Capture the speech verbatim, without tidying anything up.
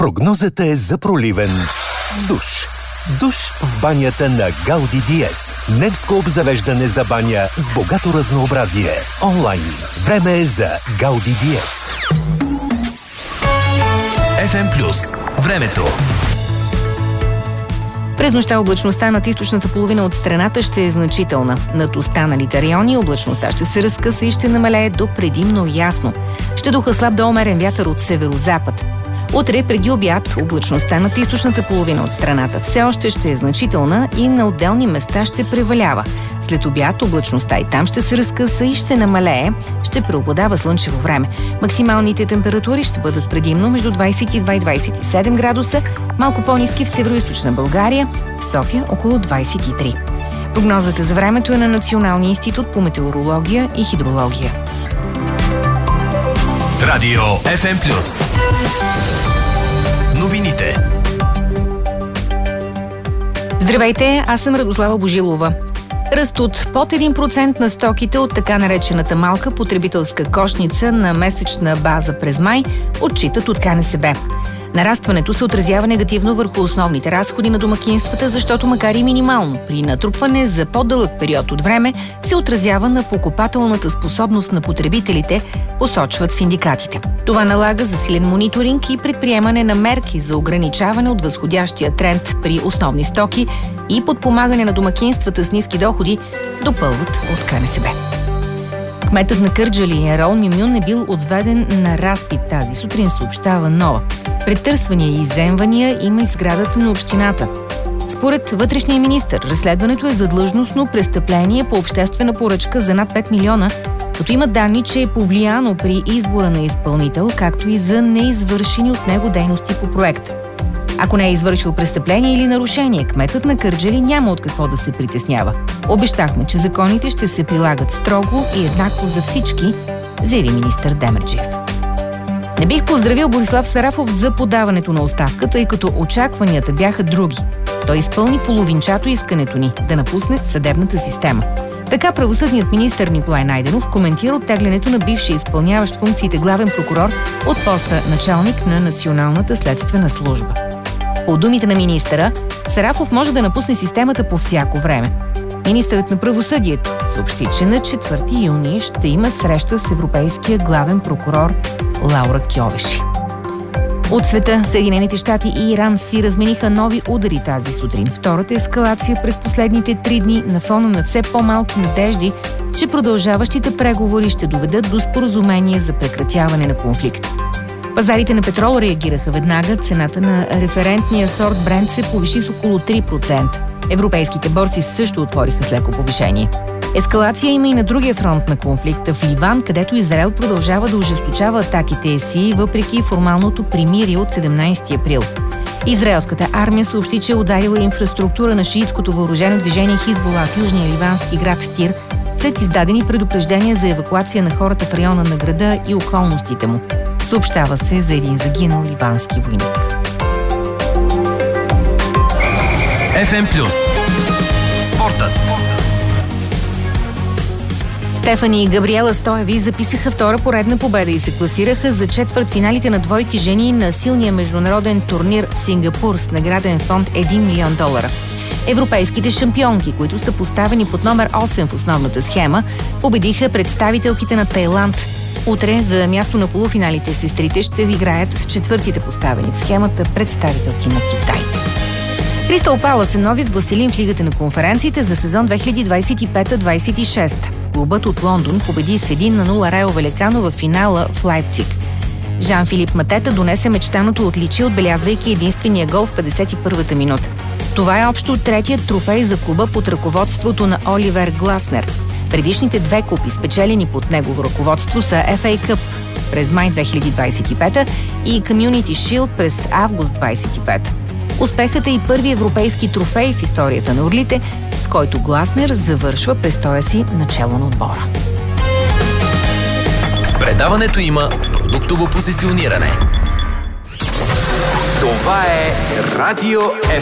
Прогнозата е за проливен душ. Душ в банята на Гауди Диез. Немско обзавеждане за баня с богато разнообразие. Онлайн. Време е за Гауди Диез. еф ем Плюс. Времето. През нощта облачността над източната половина от страната ще е значителна. Над останалите райони облачността ще се разкъса и ще намалее до предимно ясно. Ще духа слаб до умерен вятър от северозапад. Утре преди обяд облачността над източната половина от страната все още ще е значителна и на отделни места ще превалява. След обяд облачността и там ще се разкъса и ще намалее, ще преобладава слънчево време. Максималните температури ще бъдат предимно между двадесет и два и двадесет и седем градуса, малко по-ниски в североизточна България, в София около двадесет и три. Прогнозата за времето е на Националния институт по метеорология и хидрология. Радио еф ем Плюс. Новините. Здравейте, аз съм Радослава Божилова. Растут под един процент на стоките от така наречената малка потребителска кошница на месечна база през май, отчитат от Ка Не Се Бе. Нарастването се отразява негативно върху основните разходи на домакинствата, защото макар и минимално, при натрупване за по-дълъг период от време се отразява на покупателната способност на потребителите, посочват синдикатите. Това налага засилен мониторинг и предприемане на мерки за ограничаване от възходящия тренд при основни стоки и подпомагане на домакинствата с ниски доходи, допълват от Ка Не Се Бе. Кметът на Кърджали Ерол Мюмюн е бил отведен на разпит тази сутрин, съобщава Нова. Претърсвания и изземвания има и в сградата на общината. Според вътрешния министър, разследването е за длъжностно престъпление по обществена поръчка за над пет милиона, като има данни, че е повлияно при избора на изпълнител, както и за неизвършени от него дейности по проекта. Ако не е извършил престъпление или нарушение, кметът на Кърджали няма от какво да се притеснява. Обещахме, че законите ще се прилагат строго и еднакво за всички, заяви министър Демерджиев. Не бих поздравил Борислав Сарафов за подаването на оставката, тъй като очакванията бяха други. Той изпълни половинчато искането ни да напусне съдебната система. Така правосъдният министър Николай Найденов коментира оттеглянето на бившия изпълняващ функциите главен прокурор от поста началник на Националната следствена служба. По думите на министъра, Сарафов може да напусне системата по всяко време. Министърът на правосъдието съобщи, че на четвърти юни ще има среща с европейския главен прокурор Лаура Кьовеши. От света, Съединените щати и Иран си размениха нови удари тази сутрин. Втората ескалация през последните три дни на фона на все по-малки надежди, че продължаващите преговори ще доведат до споразумение за прекратяване на конфликта. Пазарите на петрол реагираха веднага. Цената на референтния сорт Брент се повиши с около три процента. Европейските борси също отвориха с леко повишение. Ескалация има и на другия фронт на конфликта в Ливан, където Израел продължава да ожесточава атаките си, въпреки формалното примирие от седемнадесети април. Израелската армия съобщи, че е ударила инфраструктура на шиитското въоръжено движение Хизбула в южния ливански град Тир, след издадени предупреждения за евакуация на хората в района на града и околностите му. Съобщава се за един загинал ливански войник. еф ем Плюс. Спортът. Стефани и Габриела Стоеви записаха втора поредна победа и се класираха за четвъртфиналите на двойки жени на силния международен турнир в Сингапур с награден фонд един милион долара. Европейските шампионки, които са поставени под номер осем в основната схема, победиха представителките на Тайланд. Утре за място на полуфиналите сестрите ще играят с четвъртите поставени в схемата представителки на Китай. Кристал Палас е новият властелин в Лигата на конференциите за сезон две хиляди двадесет и пета двадесет и шеста. Клубът от Лондон победи с един на нула Райо Валекано в финала в Лайпциг. Жан-Филип Матета донесе мечтаното отличие, отбелязвайки единствения гол в петдесет и първата минута. Това е общо третият трофей за клуба под ръководството на Оливер Гласнер. Предишните две купи, спечелени под негово ръководство, са Еф Ей Къп през май две хиляди двадесет и пета и Community Shield през август двадесет и пета. Успехът е и първи европейски трофей в историята на орлите, с който Гласнер завършва престоя си начало на отбора. В предаването има продуктово позициониране. Това е Радио Еф